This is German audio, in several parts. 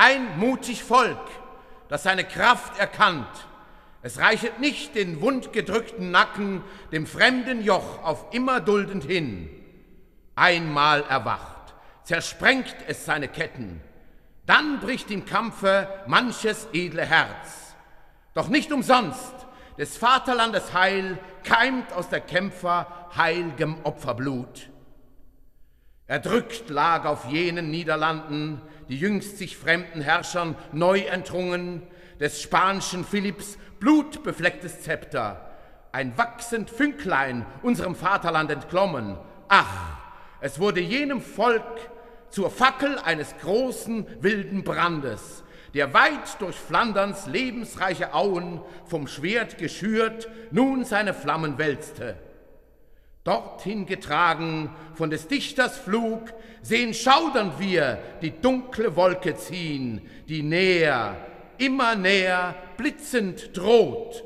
ein mutig Volk, das seine Kraft erkannt. Es reichet nicht den wundgedrückten Nacken dem fremden Joch auf immer duldend hin. Einmal erwacht, zersprengt es seine Ketten, dann bricht im Kampfe manches edle Herz. Doch nicht umsonst, des Vaterlandes Heil keimt aus der Kämpfer heilgem Opferblut. Erdrückt lag auf jenen Niederlanden, die jüngst sich fremden Herrschern neu entrungen, des spanischen Philipps blutbeflecktes Zepter, ein wachsend Fünklein unserem Vaterland entklommen. Ach, es wurde jenem Volk zur Fackel eines großen wilden Brandes, der weit durch Flanderns lebensreiche Auen vom Schwert geschürt nun seine Flammen wälzte. Dorthin getragen von des Dichters Flug, sehen schaudernd wir die dunkle Wolke ziehen, die näher, immer näher, blitzend droht.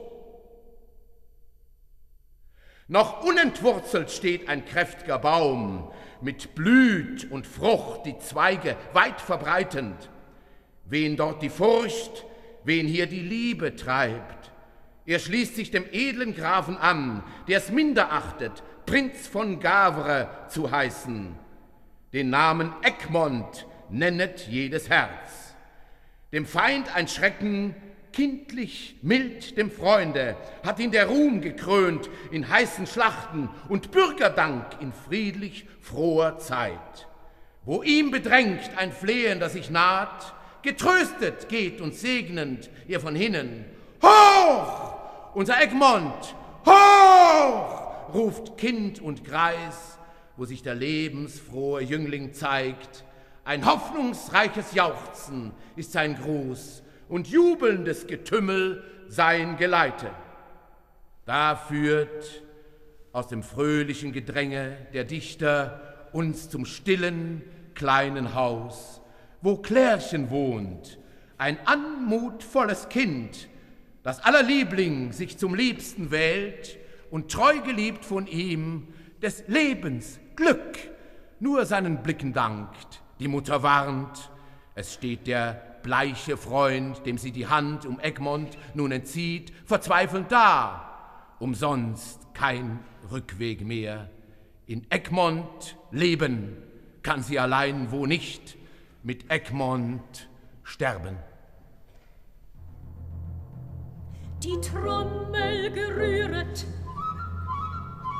Noch unentwurzelt steht ein kräftiger Baum, mit Blüt und Frucht die Zweige weit verbreitend. Wen dort die Furcht, wen hier die Liebe treibt. Er schließt sich dem edlen Grafen an, der es minder achtet, Prinz von Gavre zu heißen. Den Namen Egmont nennet jedes Herz. Dem Feind ein Schrecken, kindlich mild dem Freunde, hat ihn der Ruhm gekrönt in heißen Schlachten und Bürgerdank in friedlich froher Zeit. Wo ihm bedrängt ein Flehen, das sich naht, getröstet geht und segnend ihr von hinnen. Hoch, unser Egmont, hoch! Ruft Kind und Greis, wo sich der lebensfrohe Jüngling zeigt. Ein hoffnungsreiches Jauchzen ist sein Gruß und jubelndes Getümmel sein Geleite. Da führt aus dem fröhlichen Gedränge der Dichter uns zum stillen, kleinen Haus, wo Klärchen wohnt, ein anmutvolles Kind, das aller Liebling sich zum Liebsten wählt und treu geliebt von ihm des Lebens Glück nur seinen Blicken dankt. Die Mutter warnt, es steht der bleiche Freund, dem sie die Hand um Egmont nun entzieht, verzweifelnd da, umsonst kein Rückweg mehr. In Egmont leben kann sie allein, wo nicht, mit Egmont sterben. Die Trommel gerühret,